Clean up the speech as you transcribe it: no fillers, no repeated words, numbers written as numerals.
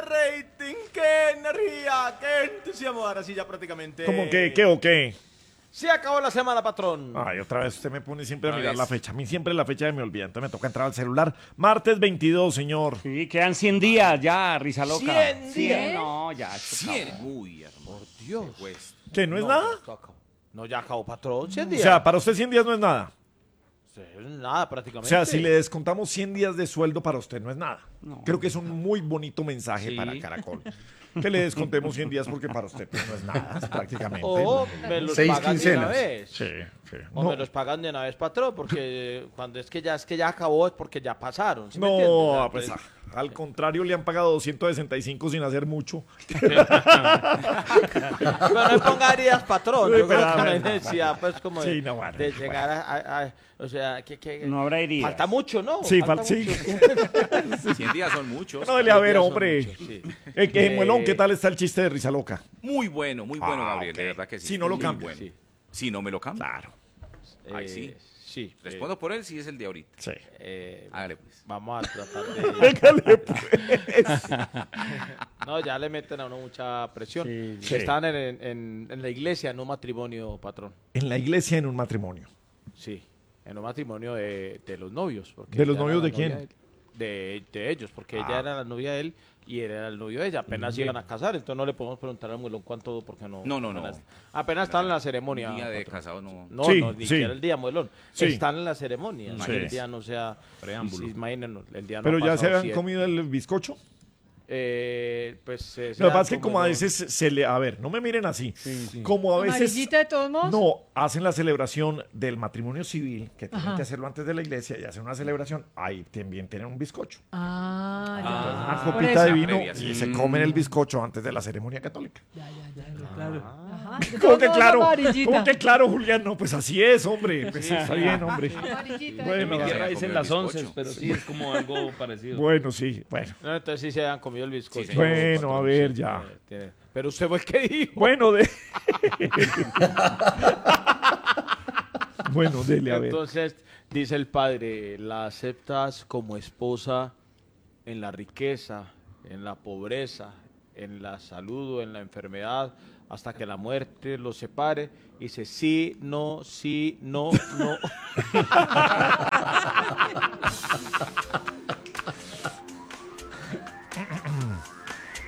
rating, qué energía, qué entusiasmo. Ahora sí ya prácticamente... ¿Cómo que qué o qué? Se acabó la semana, patrón. Ay, otra vez usted me pone siempre a mirar la fecha. A mí siempre la fecha me olvida. Entonces me toca entrar al celular. Martes 22, señor. Sí, quedan 100 días ya, risa loca. 100 días. No, ya. esto 100. acabó. Uy, hermano. Por Dios. Pues, ¿Que no es nada? esto acabó. No, ya acabó, patrón. 100 O días. sea, para usted 100 días no es nada. Sí, nada, O prácticamente. sea, si le descontamos 100 días de sueldo para usted no es nada. No. Creo que es un muy bonito mensaje Sí. para Caracol. Que le descontemos 100 días porque para usted pues, no es nada, prácticamente. O me los 6 pagan de una quincenas. vez. Sí, sí. O No, me los pagan de una vez, patrón, porque cuando es que ya acabó es porque ya pasaron. ¿Sí me entiende? O no sea, pues al contrario le han pagado 265 sin hacer mucho. Pero no ponga heridas, patrón. Sí, Yo creo pero, que no hay bueno, necesidad, pues, como Sí, no, bueno, de llegar o sea, que No habrá heridas. falta mucho, ¿no? Sí, sí. mucho. 100 días son muchos. No, dele a ver, Son hombre. muchos, sí. Muelón, ¿qué tal está el chiste de Risa Loca? Muy bueno, Gabriel. Ok. De verdad que sí. Si no lo Muy cambia. bueno. Sí. Si no me lo cambia. Claro, Ahí sí. Sí. Respondo por él si es el de ahorita. sí. Hágale pues. Vamos a tratar de... Déjale, pues. No, ya le meten a uno mucha presión. Sí. Están en la iglesia, en un matrimonio, patrón. En la iglesia, en un matrimonio. Sí, en un matrimonio de los novios. Porque ¿De los ella novios era de la quién? novia de ellos, porque ella era la novia de él y él era el novio de ella. Apenas iban a casar, entonces no le podemos preguntar al muelón cuánto, porque no. No. Apenas están en la ceremonia. Día de patrón. casado no. No, Sí, no, ni sí. siquiera el día, muelón. Sí. Están en la ceremonia. Sí. El día no sea. Preámbulo. Imaginen, el día no Pero ha ya se pasado habían siete. comido el bizcocho. Pues. Lo que pasa es que como a veces se le... A ver, no me miren así. Como a veces... ¿Amarillita de todos modos? No, hacen la celebración del matrimonio civil, que tienen que hacerlo antes de la iglesia, y hacen una celebración, ahí también tienen un bizcocho. Ah, Una Por copita de eso. vino Previa, sí. y se comen el bizcocho antes de la ceremonia católica. Claro. Ajá. De ¿Cómo todos que modos, claro? amarillita. ¿Cómo que claro, Julián? No, pues así es, hombre. Pues está bien, hombre. Amarillita. Bueno, En mi tierra ya dicen comió las el 11, bizcocho. pero sí es como algo parecido. Bueno, sí, bueno. No, entonces sí se han comido el bizcocho. Sí, señor. Bueno, a ver, ya. Pero usted fue el que dijo. Bueno, bueno, dele, a ver. Entonces, dice el padre, la aceptas como esposa en la riqueza, en la pobreza, en la salud o en la enfermedad, hasta que la muerte los separe. Y dice, sí, no, no.